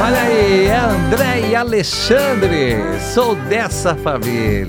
Olha aí, André e Alexandre, sou dessa família.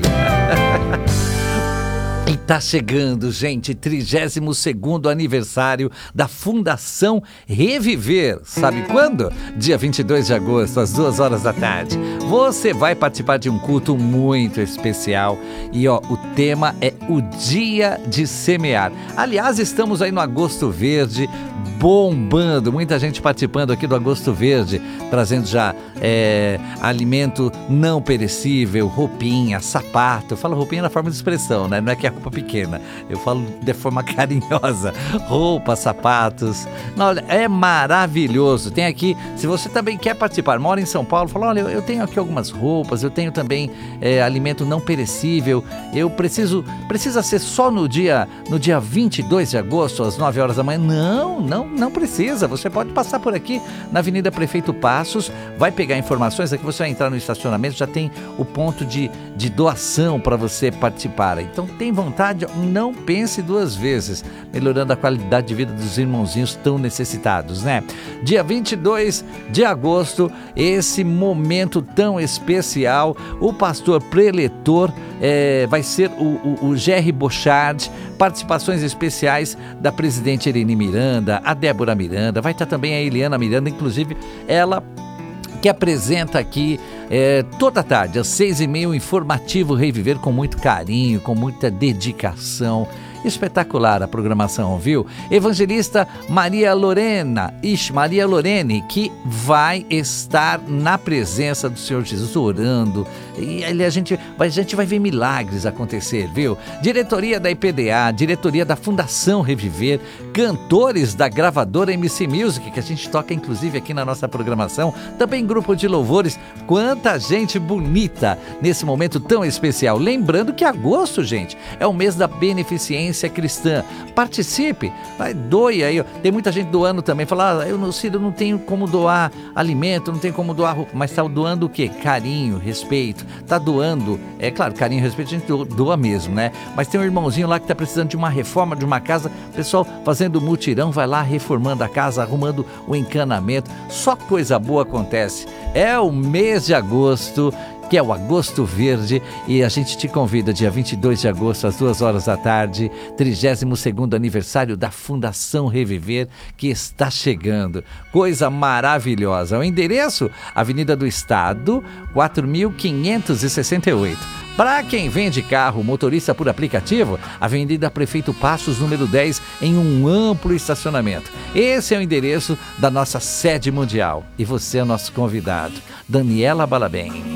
E tá chegando, gente, 32º aniversário da Fundação Reviver. Sabe quando? Dia 22 de agosto, às 2 horas da tarde. Você vai participar de um culto muito especial. E ó, o tema é o Dia de Semear. Aliás, estamos aí no Agosto Verde, bombando, muita gente participando aqui do Agosto Verde, trazendo já alimento não perecível, roupinha, sapato. Eu falo roupinha na forma de expressão, né? Não é que é roupa pequena, eu falo de forma carinhosa. Roupa, sapatos. Não, olha, é maravilhoso. Tem aqui, se você também quer participar, mora em São Paulo, fala, olha, eu tenho aqui algumas roupas, eu tenho também alimento não perecível, eu precisa ser só no dia 22 de agosto, às 9 horas da manhã. Não precisa, você pode passar por aqui na Avenida Prefeito Passos, vai pegar informações, aqui você vai entrar no estacionamento, já tem o ponto de doação para você participar. Então tem vontade, não pense duas vezes, melhorando a qualidade de vida dos irmãozinhos tão necessitados, né? Dia 22 de agosto, esse momento tão especial, o pastor preletor vai ser o Jerry Bochard, participações especiais da presidente Irene Miranda, a Débora Miranda, vai estar também a Eliana Miranda, inclusive ela que apresenta aqui toda tarde, às 6h30, o informativo Reviver com muito carinho, com muita dedicação. Espetacular a programação, viu? Evangelista Maria Lorene, que vai estar na presença do Senhor Jesus orando, e a gente vai ver milagres acontecer, viu? Diretoria da IPDA, diretoria da Fundação Reviver, cantores da gravadora MC Music, que a gente toca inclusive aqui na nossa programação, também grupo de louvores, quanta gente bonita nesse momento tão especial. Lembrando que agosto, gente, é o mês da beneficência cristã. Participe, doe aí. Tem muita gente doando também. Fala, Ciro, não tenho como doar alimento, não tenho como doar roupa, mas está doando o quê? Carinho, respeito. Está doando, é claro, carinho e respeito a gente doa mesmo, né? Mas tem um irmãozinho lá que está precisando de uma reforma de uma casa, pessoal fazendo mutirão, vai lá reformando a casa, arrumando o encanamento, só coisa boa acontece. É o mês de agosto, que é o Agosto Verde, e a gente te convida dia 22 de agosto às 2 horas da tarde, 32º aniversário da Fundação Reviver, que está chegando. Coisa maravilhosa. O endereço, Avenida do Estado, 4.568. Para quem vende carro, motorista por aplicativo, Avenida Prefeito Passos, número 10, em um amplo estacionamento. Esse é o endereço da nossa sede mundial. E você é o nosso convidado, Daniela Balabem.